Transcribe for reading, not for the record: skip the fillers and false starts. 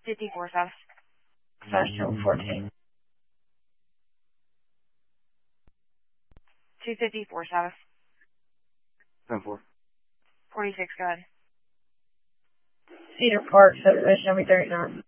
54 South. National 14. 254 South. 10-4. 46, go ahead. Cedar Park, subdivision number 39.